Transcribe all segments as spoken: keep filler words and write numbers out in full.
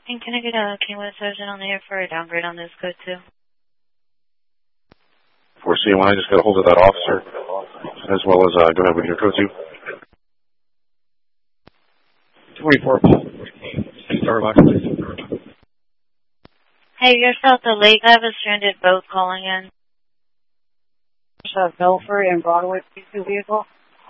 And can I get a Kingwood Sergeant on the air for a downgrade on this code too? four C one, I just got a hold of that officer, as well as, uh, go ahead with your code two. twenty-four, Starbucks, please. Hey, you're south of Lake. I have a stranded boat calling in. South Belford and Broadway, two vehicle.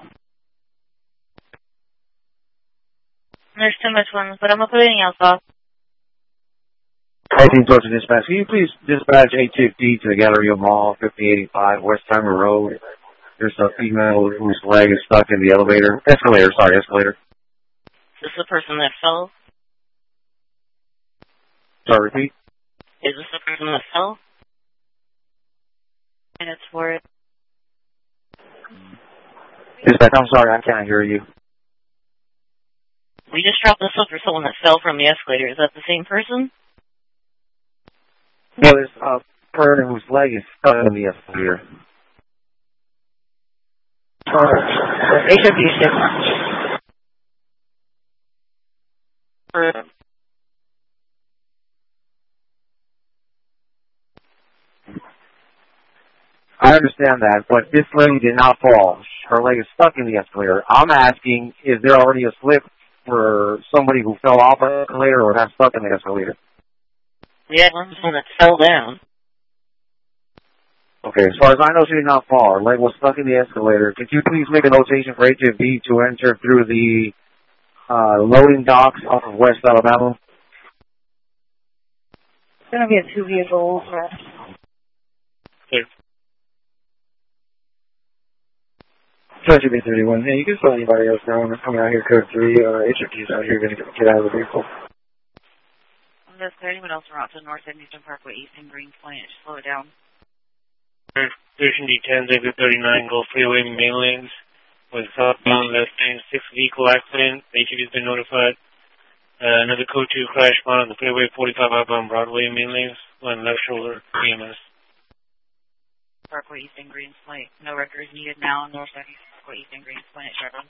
There's too much ones, but I'm going to put anything else off. eighteen Georgia Dispatch. Can you please dispatch eight fifty to the Galleria Mall, fifty eighty-five Westheimer Road? There's a female whose leg is stuck in the elevator. Escalator, sorry, escalator. Is this the person that fell? Sorry, repeat. Is this the person that fell? Minutes for it. Dispatch, I'm sorry, I can't hear you. We just dropped this off for someone that fell from the escalator. Is that the same person? No, there's a person whose leg is stuck in the escalator. Alright. H F D six. I understand that, but this lady did not fall. Her leg is stuck in the escalator. I'm asking, is there already a slip for somebody who fell off the escalator or got stuck in the escalator? We had one that fell down. Okay, as far as I know, she did not fall. Her leg was stuck in the escalator. Could you please make a notation for H F B to enter through the uh, loading docks off of West Alabama? It's going to be a two vehicle arrest. Here. Judge B thirty-one. Hey, you can tell anybody else now when they're coming out here, code three. Uh, H F D's out here going to get out of the vehicle. Is there anyone else around to North Edmonton Parkway, East and Greenspoint? Just slow it down. Station D ten, exit thirty-nine, Gulf Freeway, main lanes. With southbound left lane, six vehicle accident. H F D's been notified. Uh, another code two crash found on the freeway, forty-five outbound Broadway, main lanes. One left shoulder, E M S. Parkway, East and Greenspoint. No records needed now. North Southeast Parkway, East and Greenspoint at Chevron.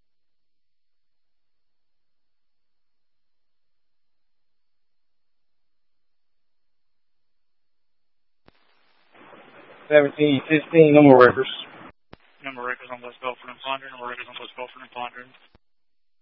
seventeen, fifteen, no more records. No more records on West Belford and Pondern. No more records on West Belford and Pondern.